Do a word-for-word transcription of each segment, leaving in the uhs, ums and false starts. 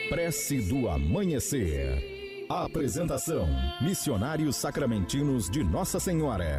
Prece do Amanhecer. Apresentação: Missionários Sacramentinos de Nossa Senhora.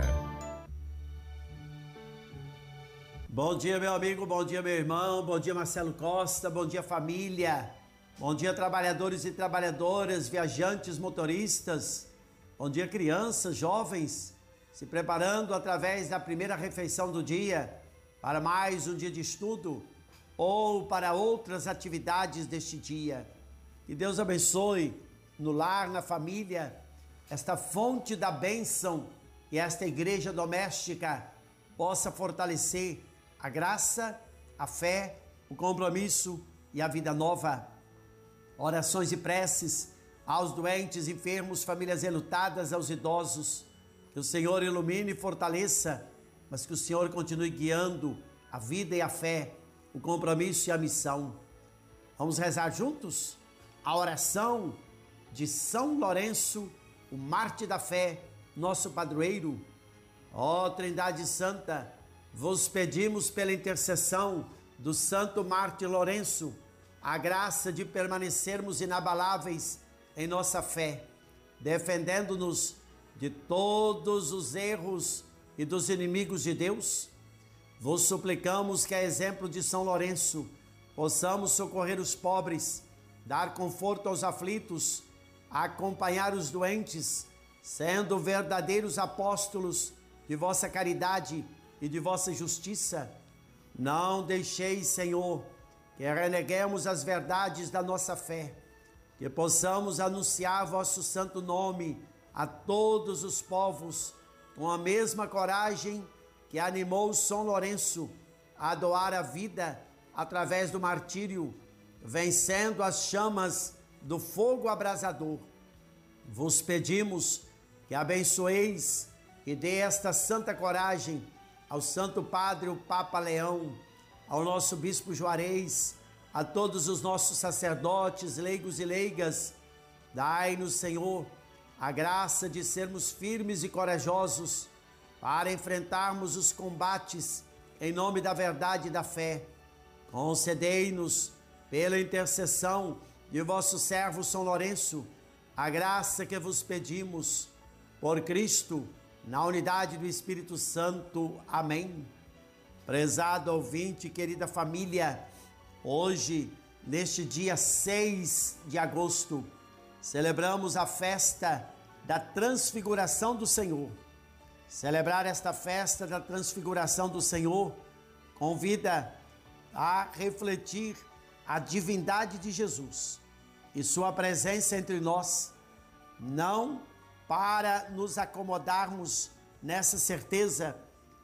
Bom dia, meu amigo, bom dia, meu irmão, bom dia, Marcelo Costa, bom dia, família, bom dia, trabalhadores e trabalhadoras, viajantes, motoristas, bom dia, crianças, jovens, se preparando através da primeira refeição do dia para mais um dia de estudo ou para outras atividades deste dia. Que Deus abençoe no lar, na família, esta fonte da bênção e esta igreja doméstica possa fortalecer a graça, a fé, o compromisso e a vida nova. Orações e preces aos doentes, enfermos, famílias enlutadas, aos idosos. Que o Senhor ilumine e fortaleça, mas que o Senhor continue guiando a vida e a fé, o compromisso e a missão. Vamos rezar juntos a oração de São Lourenço, o mártir da fé, nosso padroeiro. Ó Trindade Santa, vos pedimos pela intercessão do Santo Mártir Lourenço a graça de permanecermos inabaláveis em nossa fé, defendendo-nos de todos os erros e dos inimigos de Deus. Vos suplicamos que, a exemplo de São Lourenço, possamos socorrer os pobres, dar conforto aos aflitos, acompanhar os doentes, sendo verdadeiros apóstolos de vossa caridade e de vossa justiça. Não deixeis, Senhor, que reneguemos as verdades da nossa fé, que possamos anunciar vosso santo nome a todos os povos, com a mesma coragem que animou São Lourenço a doar a vida através do martírio, vencendo as chamas do fogo abrasador. Vos pedimos que abençoeis e dê esta santa coragem ao Santo Padre, o Papa Leão, ao nosso Bispo Juarez, a todos os nossos sacerdotes, leigos e leigas. Dai-nos, Senhor, a graça de sermos firmes e corajosos para enfrentarmos os combates em nome da verdade e da fé. Concedei-nos, pela intercessão de vosso servo São Lourenço, a graça que vos pedimos, por Cristo, na unidade do Espírito Santo. Amém. Prezado ouvinte, querida família, hoje, neste dia seis de agosto, celebramos a festa da Transfiguração do Senhor. Celebrar esta festa da Transfiguração do Senhor convida a refletir a divindade de Jesus e sua presença entre nós, não para nos acomodarmos nessa certeza